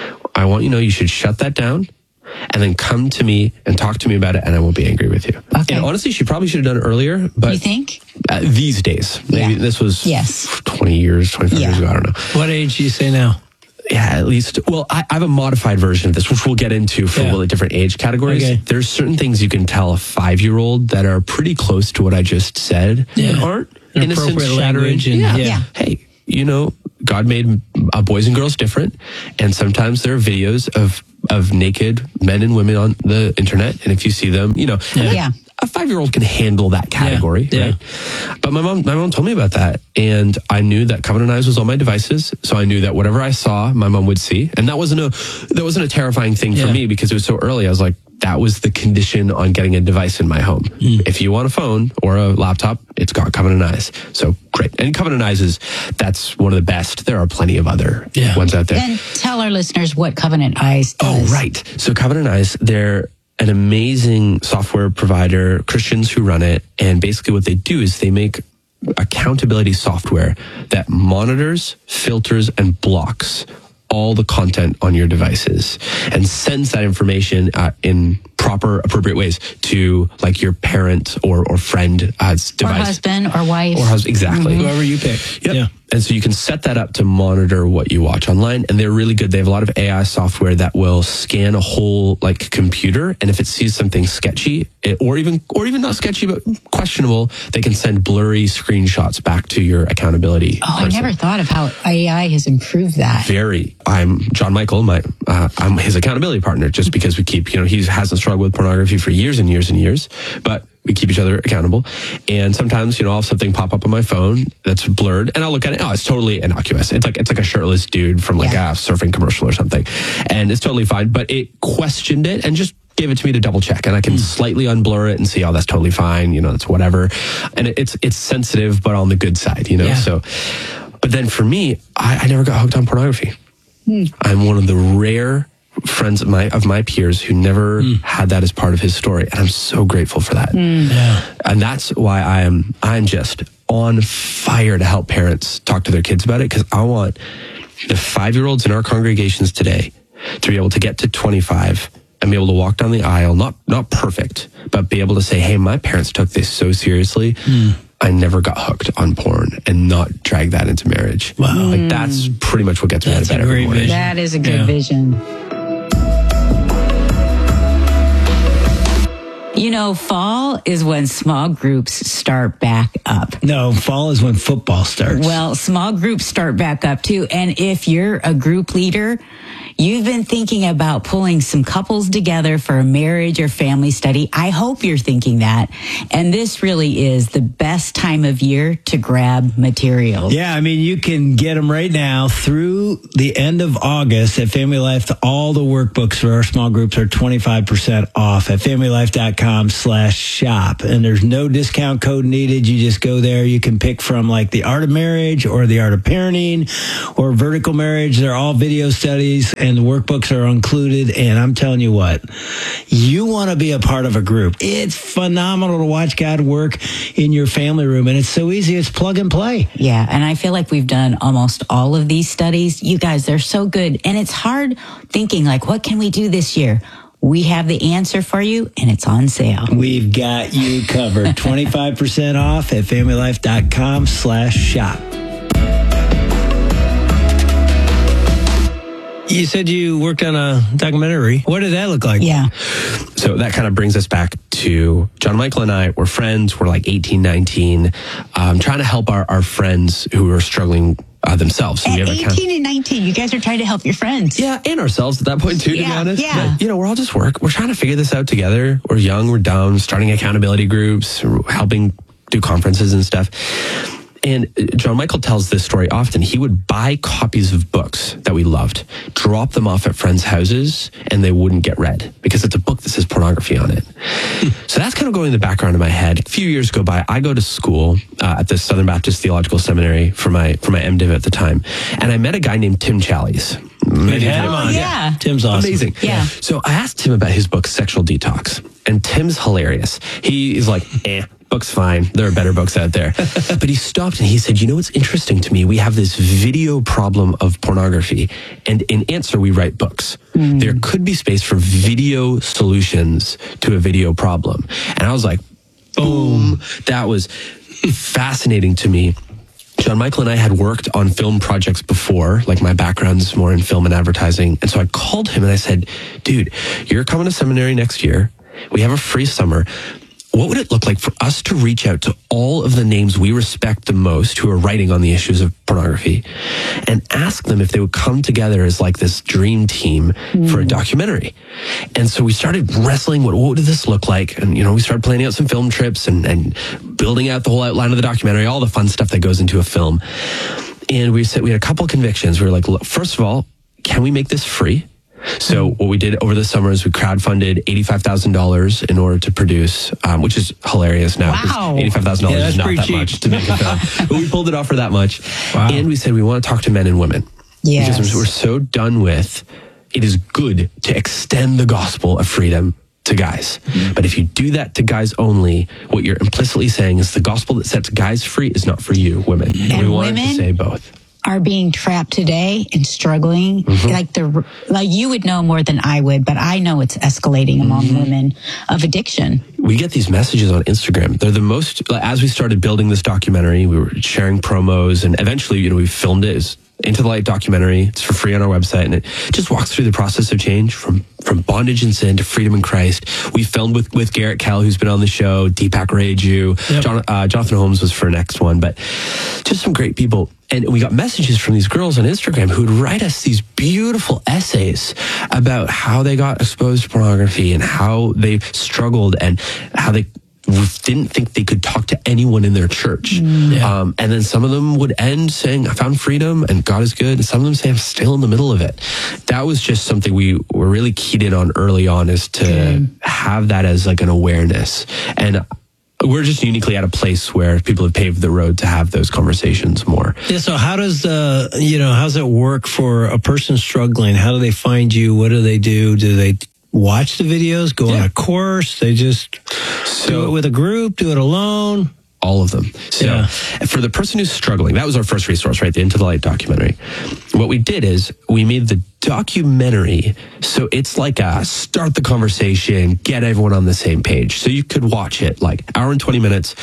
I want you to know you should shut that down and then come to me and talk to me about it, and I won't be angry with you. Okay. And honestly, she probably should have done it earlier. But you think? Uh, these days. Maybe yeah. this was yes. twenty years, twenty-five yeah. years ago. I don't know. What age do you say now? Yeah, at least. Well, I, I have a modified version of this, which we'll get into for yeah. really different age categories. Okay. There's certain things you can tell a five-year-old that are pretty close to what I just said yeah. and aren't An innocent, appropriate shattering. language. And, yeah. yeah. yeah. Hey, you know, God made uh, boys and girls different, and sometimes there are videos of of naked men and women on the internet, and if you see them, you know, yeah. yeah. a five-year-old can handle that category, yeah. right? Yeah. But my mom, my mom told me about that, and I knew that Covenant Eyes was on my devices, so I knew that whatever I saw, my mom would see, and that wasn't a that wasn't a terrifying thing yeah. for me because it was so early. I was like, that was the condition on getting a device in my home. Mm. If you want a phone or a laptop, it's got Covenant Eyes. So great. And Covenant Eyes is, that's one of the best. There are plenty of other yeah. ones out there. And tell our listeners what Covenant Eyes does. Oh, right. So Covenant Eyes, they're an amazing software provider, Christians who run it. And basically what they do is they make accountability software that monitors, filters, and blocks all the content on your devices and sends that information uh, in proper, appropriate ways to like your parent or, or friend uh, device. Or husband or wife. Or husband, exactly. Mm-hmm. Whoever you pick. Yep. Yeah. And so you can set that up to monitor what you watch online. And they're really good. They have a lot of A I software that will scan a whole like computer. And if it sees something sketchy it, or even, or even not sketchy, but questionable, they can send blurry screenshots back to your accountability. Oh, person. I never thought of how A I has improved that. Very. I'm John Michael, my, uh, I'm his accountability partner just because we keep, you know, he hasn't struggled with pornography for years and years and years, but we keep each other accountable. And sometimes, you know, I'll have something pop up on my phone that's blurred and I'll look at it. Oh, it's totally innocuous. It's like, it's like a shirtless dude from like yeah. a surfing commercial or something. And it's totally fine, but it questioned it and just gave it to me to double check. And I can mm. slightly unblur it and see, oh, that's totally fine. You know, that's whatever. And it, it's, it's sensitive, but on the good side, you know? Yeah. So, but then for me, I, I never got hooked on pornography. Mm. I'm one of the rare friends of my of my peers who never mm. had that as part of his story, and I'm so grateful for that. Mm. Yeah. And that's why I am I'm just on fire to help parents talk to their kids about it, because I want the five-year-olds in our congregations today to be able to get to twenty-five and be able to walk down the aisle, not not perfect, but be able to say, hey, my parents took this so seriously. Mm. I never got hooked on porn, and not drag that into marriage. Wow. Mm. Like that's pretty much what gets me out of bed every morning. That is a good yeah. vision. You know, fall is when small groups start back up. No, fall is when football starts. Well, small groups start back up too. And if you're a group leader, you've been thinking about pulling some couples together for a marriage or family study. I hope you're thinking that. And this really is the best time of year to grab materials. Yeah, I mean, you can get them right now through the end of August at Family Life. All the workbooks for our small groups are twenty-five percent off at familylife.com slash shop. And there's no discount code needed. You just go there. You can pick from like the Art of Marriage or the Art of Parenting or Vertical Marriage. They're all video studies and the workbooks are included. And I'm telling you what, you want to be a part of a group. It's phenomenal to watch God work in your family room. And it's so easy. It's plug and play. Yeah, and I feel like we've done almost all of these studies. You guys, they're so good. And it's hard thinking like, what can we do this year? We have the answer for you, and it's on sale. We've got you covered. twenty-five percent off at familylife.com slash shop. You said you worked on a documentary. What did that look like? Yeah. So that kind of brings us back to John Michael and I. We're friends. We're like eighteen, nineteen, um, trying to help our, our friends who are struggling uh, themselves. So At we have a eighteen kind of, and nineteen, you guys are trying to help your friends. yeah, and ourselves at that point too, to Yeah, be honest. yeah. But, you know, we're all just work. We're trying to figure this out together. We're young, we're dumb, starting accountability groups, helping do conferences and stuff. And John Michael tells this story often. He would buy copies of books that we loved, drop them off at friends' houses, and they wouldn't get read because it's a book that says pornography on it. So that's kind of going in the background of my head. A few years go by. I go to school uh, at the Southern Baptist Theological Seminary for my for my MDiv at the time, and I met a guy named Tim Challies. We had him on. Yeah. Tim's awesome. Amazing. Yeah. So I asked Tim about his book, Sexual Detox, and Tim's hilarious. He is like, eh, book's fine. There are better books out there. But he stopped and he said, you know what's interesting to me? We have this video problem of pornography. And in answer, we write books. Mm. There could be space for video solutions to a video problem. And I was like, boom. That was fascinating to me. John Michael and I had worked on film projects before, like my background's more in film and advertising. And so I called him and I said, dude, you're coming to seminary next year. We have a free summer. What would it look like for us to reach out to all of the names we respect the most who are writing on the issues of pornography and ask them if they would come together as like this dream team mm. for a documentary? And so we started wrestling, what, what would this look like? And, you know, we started planning out some film trips and, and building out the whole outline of the documentary, all the fun stuff that goes into a film. And we said, we had a couple convictions. We were like, look, first of all, can we make this free? So what we did over the summer is we crowdfunded eighty-five thousand dollars in order to produce, um, which is hilarious now. Wow. eighty-five thousand dollars Yeah, is not that cheap. much to make a film. But we pulled it off for that much. Wow. And we said we want to talk to men and women. Yes. Because we're so done with, it is good to extend the gospel of freedom to guys. Mm-hmm. But if you do that to guys only, what you're implicitly saying is the gospel that sets guys free is not for you, women. And, And we wanted women? to say both. Are being trapped today and struggling. Mm-hmm. Like the like you would know more than I would, but I know it's escalating among mm-hmm. women of addiction. We get these messages on Instagram. They're the most, as we started building this documentary, we were sharing promos and eventually, you know, we filmed it. It's Into the Light documentary. It's for free on our website. And it just walks through the process of change from, from bondage and sin to freedom in Christ. We filmed with, with Garrett Kell, who's been on the show, Deepak Raju, yep. John, uh, Jonathan Holmes was for next one, but just some great people. And we got messages from these girls on Instagram who'd write us these beautiful essays about how they got exposed to pornography and how they struggled and how they didn't think they could talk to anyone in their church. Mm. Yeah. Um, and then some of them would end saying, I found freedom and God is good. And some of them say, I'm still in the middle of it. That was just something we were really keyed in on early on, is to mm. have that as like an awareness. And we're just uniquely at a place where people have paved the road to have those conversations more. Yeah. So how does the, uh, you know, how's it work for a person struggling? How do they find you? What do they do? Do they watch the videos, go yeah. on a course? They just so, do it with a group, do it alone? All of them. So yeah. for the person who's struggling, that was our first resource, right? The Into the Light documentary. What we did is we made the documentary so it's like a start the conversation, get everyone on the same page. So you could watch it like hour and twenty minutes,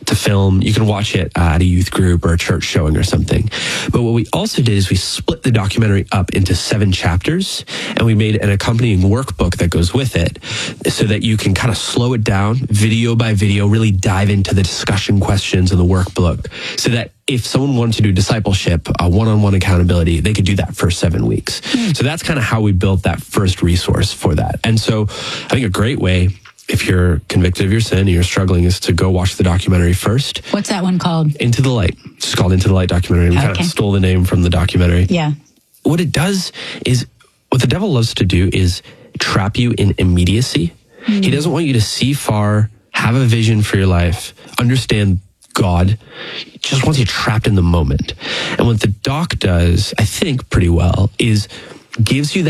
It's a film. You can watch it uh, at a youth group or a church showing or something. But what we also did is we split the documentary up into seven chapters, and we made an accompanying workbook that goes with it so that you can kind of slow it down video by video, really dive into the discussion questions in the workbook so that if someone wanted to do discipleship, uh, one-on-one accountability, they could do that for seven weeks. Mm. So that's kind of how we built that first resource for that. And so I think a great way, if you're convicted of your sin and you're struggling, is to go watch the documentary first. What's that one called? Into the Light. It's just called Into the Light documentary. We okay. kind of stole the name from the documentary. Yeah. What it does is, what the devil loves to do is trap you in immediacy. Mm. He doesn't want you to see far, have a vision for your life, understand God. He just wants you trapped in the moment. And what the doc does, I think pretty well, is gives you that